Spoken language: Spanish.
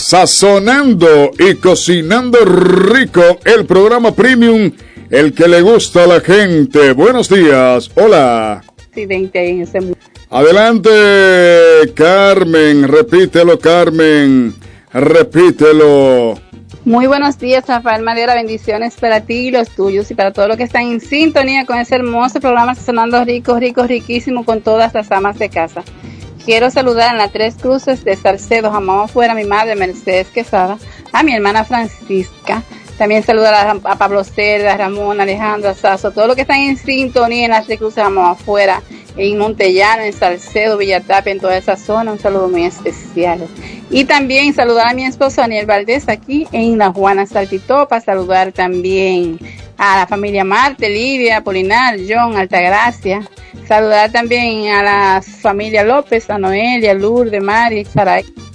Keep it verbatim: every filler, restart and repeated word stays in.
Sazonando y cocinando rico, el programa premium, el que le gusta a la gente. Buenos días, hola. Adelante, Carmen, repítelo, Carmen, repítelo. Muy buenos días, Rafael Madera, bendiciones para ti y los tuyos y para todos los que están en sintonía con ese hermoso programa Sazonando Rico, Rico, Riquísimo con todas las amas de casa. Quiero saludar en las Tres Cruces de Salcedo, Jamón Afuera, a mi madre Mercedes Quesada, a mi hermana Francisca, también saludar a, a Pablo Cerda, a Ramón, a Alejandro, a Sasso, todos los que están en sintonía en las Tres Cruces, Jamón Afuera, en Montellano, en Salcedo, Villatapia, en toda esa zona, un saludo muy especial. Y también saludar a mi esposo Daniel Valdés aquí en La Juana Saltitopa, saludar también a la familia Marte, Lidia, Apolinar, John, Altagracia, saludar también a la familia López, a Noelia, Lourdes, Mari, Saray.